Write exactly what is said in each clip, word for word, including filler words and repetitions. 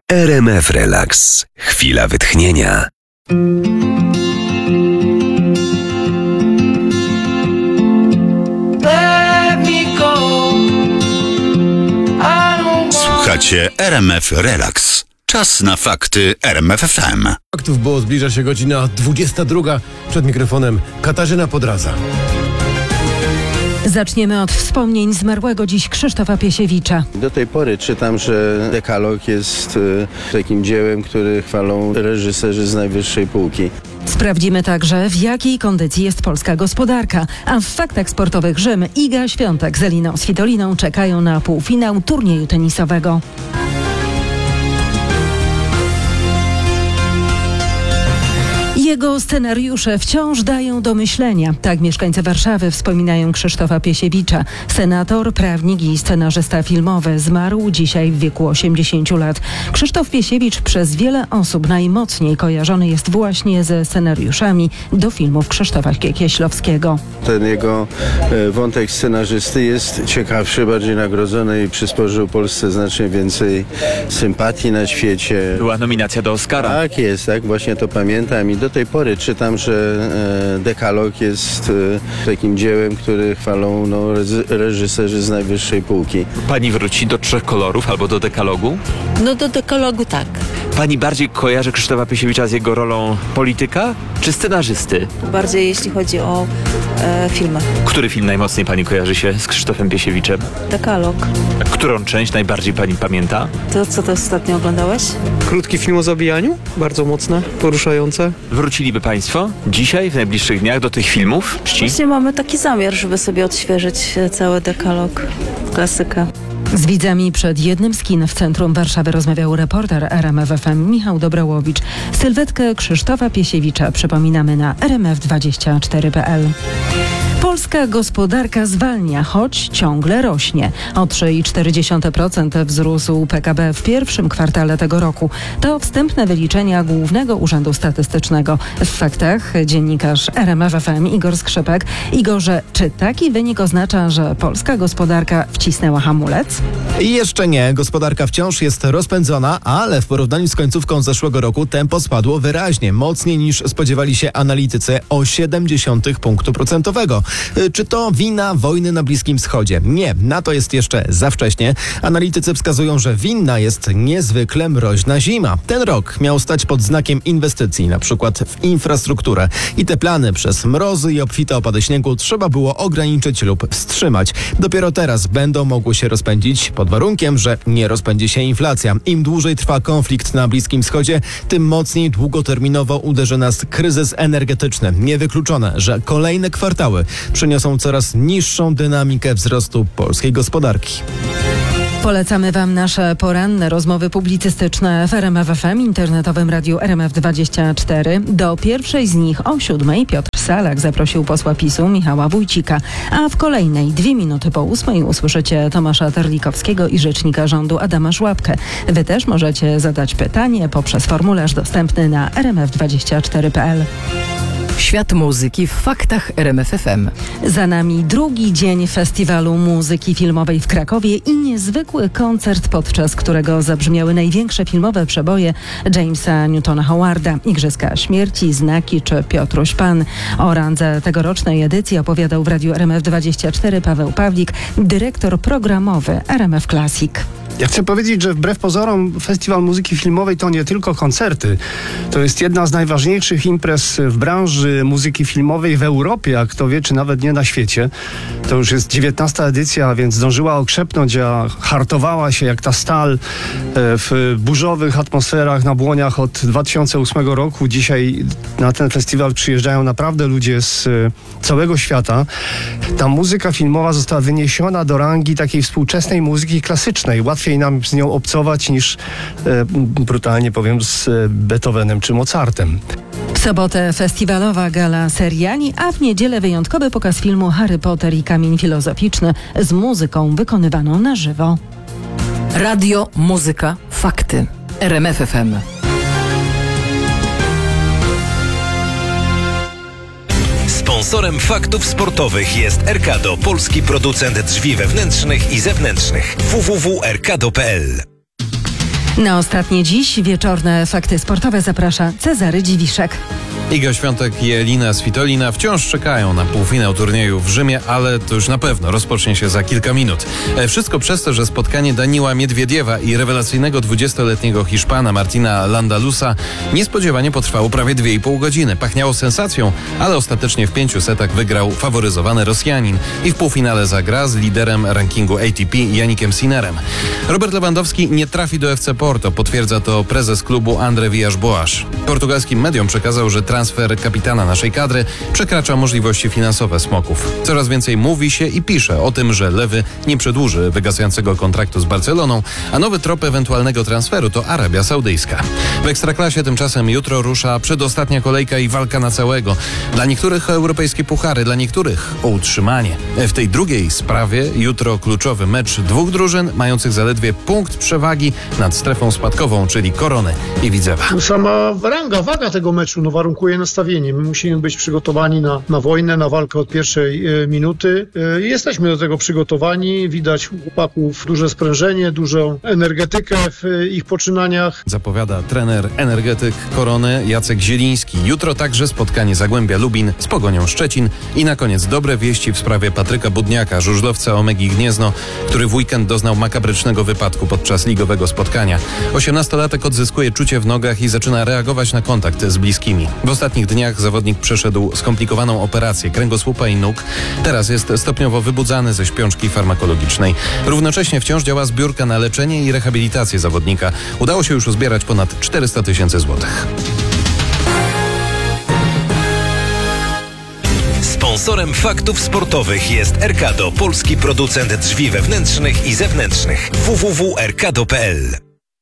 R M F Relax. Chwila wytchnienia. Słuchacie R M F Relax. Czas na fakty R M F F M. Faktów, bo zbliża się godzina dwudziesta druga. Przed mikrofonem Katarzyna Podraza. Zaczniemy od wspomnień zmarłego dziś Krzysztofa Piesiewicza. Do tej pory czytam, że Dekalog jest y, takim dziełem, który chwalą reżyserzy z najwyższej półki. Sprawdzimy także, w jakiej kondycji jest polska gospodarka. A w faktach sportowych Rzym Iga Świątek z Eliną Svitoliną czekają na półfinał turnieju tenisowego. Jego scenariusze wciąż dają do myślenia. Tak mieszkańcy Warszawy wspominają Krzysztofa Piesiewicza. Senator, prawnik i scenarzysta filmowy zmarł dzisiaj w wieku osiemdziesięciu lat. Krzysztof Piesiewicz przez wiele osób najmocniej kojarzony jest właśnie ze scenariuszami do filmów Krzysztofa Kieślowskiego. Ten jego e, wątek scenarzysty jest ciekawszy, bardziej nagrodzony i przysporzył Polsce znacznie więcej sympatii na świecie. Była nominacja do Oscara. Tak jest, tak, właśnie to pamiętam i do tej pory czytam, że e, Dekalog jest e, takim dziełem, który chwalą no, reżyserzy z najwyższej półki. Pani wróci do Trzech Kolorów albo do Dekalogu? No do Dekalogu tak. Pani bardziej kojarzy Krzysztofa Piesiewicza z jego rolą polityka czy scenarzysty? Bardziej jeśli chodzi o e, filmy. Który film najmocniej pani kojarzy się z Krzysztofem Piesiewiczem? Dekalog. A którą część najbardziej pani pamięta? To co to ostatnio oglądałeś? Krótki film o zabijaniu? Bardzo mocne, poruszające. Wróciliby państwo dzisiaj, w najbliższych dniach do tych filmów? Czci? Właśnie mamy taki zamiar, żeby sobie odświeżyć cały Dekalog. Klasykę. Z widzami przed jednym z kin w centrum Warszawy rozmawiał reporter R M F F M Michał Dobrałowicz. Sylwetkę Krzysztofa Piesiewicza przypominamy na r m f dwadzieścia cztery kropka p l. Polska gospodarka zwalnia, choć ciągle rośnie. O trzy przecinek cztery procent wzrósł P K B w pierwszym kwartale tego roku. To wstępne wyliczenia Głównego Urzędu Statystycznego. W faktach dziennikarz R M F F M Igor Skrzypek. Igorze, czy taki wynik oznacza, że polska gospodarka wcisnęła hamulec? I jeszcze nie. Gospodarka wciąż jest rozpędzona, ale w porównaniu z końcówką zeszłego roku tempo spadło wyraźnie, mocniej niż spodziewali się analitycy, o siedem dziesiątych punktu procentowego. Czy to wina wojny na Bliskim Wschodzie? Nie, na to jest jeszcze za wcześnie. Analitycy wskazują, że winna jest niezwykle mroźna zima. Ten rok miał stać pod znakiem inwestycji, na przykład w infrastrukturę. I te plany przez mrozy i obfite opady śniegu trzeba było ograniczyć lub wstrzymać. Dopiero teraz będą mogły się rozpędzić, pod warunkiem, że nie rozpędzi się inflacja. Im dłużej trwa konflikt na Bliskim Wschodzie, tym mocniej długoterminowo uderzy nas kryzys energetyczny. Niewykluczone, że kolejne kwartały przyniosą coraz niższą dynamikę wzrostu polskiej gospodarki. Polecamy Wam nasze poranne rozmowy publicystyczne w R M F F M, internetowym radiu R M F dwadzieścia cztery. Do pierwszej z nich o siódmej Piotr Salak zaprosił posła PiSu Michała Wójcika, a w kolejnej dwie minuty po ósmej usłyszycie Tomasza Terlikowskiego i rzecznika rządu Adama Szłapkę. Wy też możecie zadać pytanie poprzez formularz dostępny na r m f dwadzieścia cztery kropka p l. Świat muzyki w faktach R M F F M. Za nami drugi dzień Festiwalu Muzyki Filmowej w Krakowie i niezwykły koncert, podczas którego zabrzmiały największe filmowe przeboje Jamesa Newtona Howarda, Igrzyska Śmierci, Znaki czy Piotruś Pan. O randze tegorocznej edycji opowiadał w radiu R M F dwadzieścia cztery Paweł Pawlik, dyrektor programowy R M F Classic. Ja chcę powiedzieć, że wbrew pozorom Festiwal Muzyki Filmowej to nie tylko koncerty. To jest jedna z najważniejszych imprez w branży muzyki filmowej w Europie, a kto wie, czy nawet nie na świecie. To już jest dziewiętnasta edycja, więc zdążyła okrzepnąć, a hartowała się jak ta stal w burzowych atmosferach na Błoniach od dwa tysiące ósmego roku. Dzisiaj na ten festiwal przyjeżdżają naprawdę ludzie z całego świata. Ta muzyka filmowa została wyniesiona do rangi takiej współczesnej muzyki klasycznej. Łatwiej nam z nią obcować niż, e, brutalnie powiem, z Beethovenem czy Mozartem. W sobotę festiwalowa gala seriali, a w niedzielę wyjątkowy pokaz filmu Harry Potter i Kamień Filozoficzny z muzyką wykonywaną na żywo. Radio, muzyka, fakty. R M F F M. Sponsorem faktów sportowych jest Erkado, polski producent drzwi wewnętrznych i zewnętrznych. w w w kropka erkado kropka p l. Na ostatnie dziś wieczorne fakty sportowe zaprasza Cezary Dziwiszek. Iga Świątek i Elina Svitolina wciąż czekają na półfinał turnieju w Rzymie, ale to już na pewno rozpocznie się za kilka minut. Wszystko przez to, że spotkanie Daniila Miedwiediewa i rewelacyjnego dwudziestoletniego Hiszpana Martina Landalusa niespodziewanie potrwało prawie dwie i pół godziny. Pachniało sensacją, ale ostatecznie w pięciu setach wygrał faworyzowany Rosjanin i w półfinale zagra z liderem rankingu A T P Jannikiem Sinnerem. Robert Lewandowski nie trafi do F C Porto, potwierdza to prezes klubu André Villas-Boas. Portugalskim mediom przekazał, że transfer kapitana naszej kadry przekracza możliwości finansowe Smoków. Coraz więcej mówi się i pisze o tym, że Lewy nie przedłuży wygasającego kontraktu z Barceloną, a nowy trop ewentualnego transferu to Arabia Saudyjska. W Ekstraklasie tymczasem jutro rusza przedostatnia kolejka i walka na całego. Dla niektórych o europejskie puchary, dla niektórych o utrzymanie. W tej drugiej sprawie jutro kluczowy mecz dwóch drużyn mających zaledwie punkt przewagi nad strefą spadkową, czyli Korony i Widzewa. Sama ranga, waga tego meczu no, warunkuje nastawienie. My musimy być przygotowani na, na wojnę, na walkę od pierwszej e, minuty. E, jesteśmy do tego przygotowani. Widać u chłopaków duże sprężenie, dużą energetykę w e, ich poczynaniach. Zapowiada trener energetyk Korony Jacek Zieliński. Jutro także spotkanie Zagłębia Lubin z Pogonią Szczecin i na koniec dobre wieści w sprawie Patryka Budniaka, żużlowca Omegi Gniezno, który w weekend doznał makabrycznego wypadku podczas ligowego spotkania. osiemnastolatek odzyskuje czucie w nogach i zaczyna reagować na kontakt z bliskimi. W ostatnich dniach zawodnik przeszedł skomplikowaną operację kręgosłupa i nóg. Teraz jest stopniowo wybudzany ze śpiączki farmakologicznej. Równocześnie wciąż działa zbiórka na leczenie i rehabilitację zawodnika. Udało się już uzbierać ponad czterysta tysięcy złotych. Sponsorem faktów sportowych jest Erkado, polski producent drzwi wewnętrznych i zewnętrznych. w w w kropka erkado kropka p l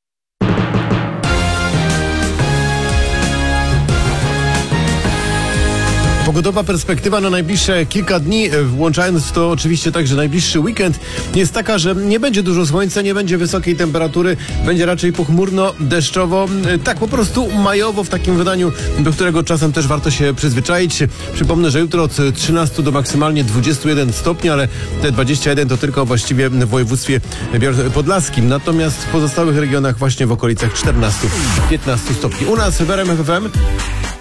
Pogodowa perspektywa na najbliższe kilka dni, włączając w to oczywiście także najbliższy weekend, jest taka, że nie będzie dużo słońca, nie będzie wysokiej temperatury, będzie raczej pochmurno, deszczowo, tak po prostu majowo w takim wydaniu, do którego czasem też warto się przyzwyczaić. Przypomnę, że jutro od trzynastu do maksymalnie dwudziestu jeden stopni, ale te dwadzieścia jeden to tylko właściwie w województwie podlaskim, natomiast w pozostałych regionach właśnie w okolicach czternastu do piętnastu stopni. U nas w R M F F M